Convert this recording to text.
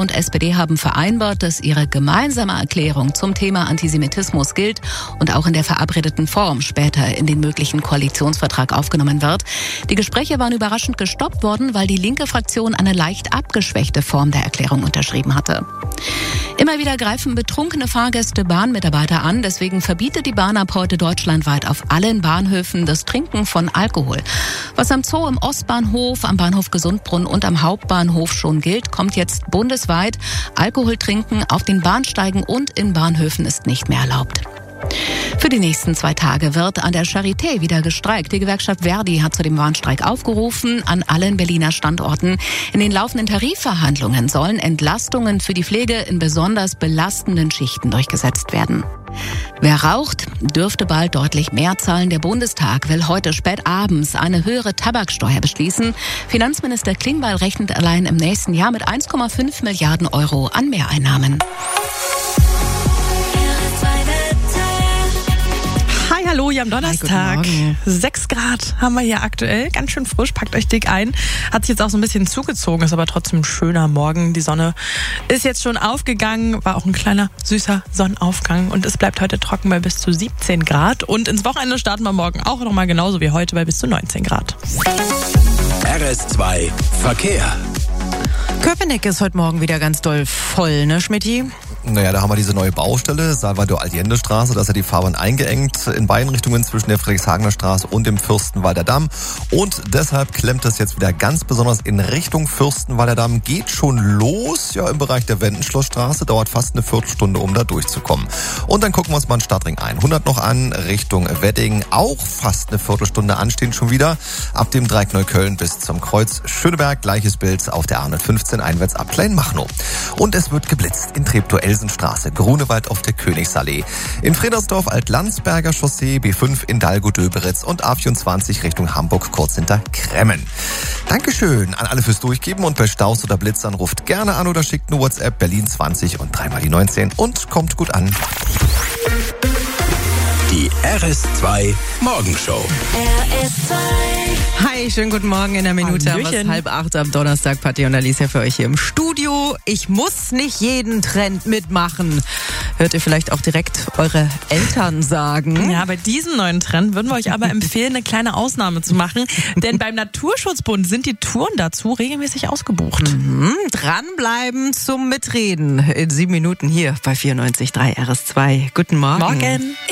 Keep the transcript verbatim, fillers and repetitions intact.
und S P D haben vereinbart, dass ihre gemeinsame Erklärung zum Thema Antisemitismus gilt und auch in der verabredeten Form später in den möglichen Koalitionsvertrag aufgenommen wird. Die Gespräche waren überraschend gestoppt worden, weil die linke Fraktion eine leicht abgeschwächte Form der Erklärung unterschrieben hatte. Immer wieder greifen betrunkene Fahrgäste Bahnmitarbeiter an. Deswegen verbietet die Bahn ab heute deutschlandweit auf allen Bahnhöfen das Trinken von Alkohol. Was am Zoo, im Ostbahnhof, am Bahnhof Gesundbrunn und am Hauptbahnhof schon gilt, kommt jetzt bundesweit. Alkohol trinken auf den Bahnsteigen und in Bahnhöfen ist nicht mehr erlaubt. Für die nächsten zwei Tage wird an der Charité wieder gestreikt. Die Gewerkschaft Verdi hat zu dem Warnstreik aufgerufen an allen Berliner Standorten. In den laufenden Tarifverhandlungen sollen Entlastungen für die Pflege in besonders belastenden Schichten durchgesetzt werden. Wer raucht, dürfte bald deutlich mehr zahlen. Der Bundestag will heute spät abends eine höhere Tabaksteuer beschließen. Finanzminister Klingbeil rechnet allein im nächsten Jahr mit eins Komma fünf Milliarden Euro an Mehreinnahmen. Hallo, hier am Donnerstag. Sechs Grad haben wir hier aktuell. Ganz schön frisch, packt euch dick ein. Hat sich jetzt auch so ein bisschen zugezogen, ist aber trotzdem ein schöner Morgen. Die Sonne ist jetzt schon aufgegangen, war auch ein kleiner, süßer Sonnenaufgang. Und es bleibt heute trocken bei bis zu siebzehn Grad. Und ins Wochenende starten wir morgen auch nochmal genauso wie heute bei bis zu neunzehn Grad. R S zwei Verkehr. Köpenick ist heute Morgen wieder ganz doll voll, ne, Schmidti? Naja, da haben wir diese neue Baustelle, Salvador-Allende-Straße. Da ist ja die Fahrbahn eingeengt in beiden Richtungen zwischen der Friedrichshagener Straße und dem Fürstenwalder Damm. Und deshalb klemmt es jetzt wieder ganz besonders in Richtung Fürstenwalder Damm. Geht schon los, ja, im Bereich der Wendenschlossstraße. Dauert fast eine Viertelstunde, um da durchzukommen. Und dann gucken wir uns mal den Stadtring ein. hundert noch an, Richtung Wedding. Auch fast eine Viertelstunde anstehen schon wieder. Ab dem Dreieck Neukölln bis zum Kreuz Schöneberg. Gleiches Bild auf der A hundertfünfzehn einwärts ab Kleinmachnow. Und es wird geblitzt in Treptow-Elsenstraße, Grunewald auf der Königsallee. In Fredersdorf Alt-Landsberger Chaussee, B fünf in Dalgo-Döberitz und A vierundzwanzig Richtung Hamburg kurz hinter Kremmen. Dankeschön an alle fürs Durchgeben und bei Staus oder Blitzern ruft gerne an oder schickt eine WhatsApp Berlin zwanzig und dreimal die neunzehn und kommt gut an. Die R S zwei Morgenshow. R S zwei. Hi, schönen guten Morgen in der Minute. Hallöchen. Was halb acht am Donnerstag. Patti und Alicia für euch hier im Studio. Ich muss nicht jeden Trend mitmachen. Hört ihr vielleicht auch direkt eure Eltern sagen. Ja, bei diesem neuen Trend würden wir euch aber empfehlen, eine kleine Ausnahme zu machen. Denn beim Naturschutzbund sind die Touren dazu regelmäßig ausgebucht. Mhm. Dranbleiben zum Mitreden. In sieben Minuten hier bei vierundneunzig Komma drei R S zwei. Guten Morgen. Morgen.